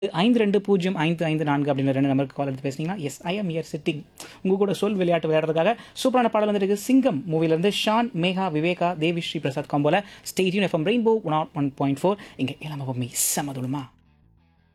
520554 அப்படின்ற 2 நம்பருக்கு கால் எடுத்து பேசுனீங்கன்னா, S I am here sitting. உங்க கூட சொல் விளையாட்டு விளையாடுறதுக்காக சூப்பரான பாடல் வந்துருக்கு. சிங்கம் மூவிலேருந்து Shawn, Megha, Viveka, Devi Sri Prasad காம்போல stay tune FM rainbow 101.4 இங்க எல்லாமே செமதுலுமா.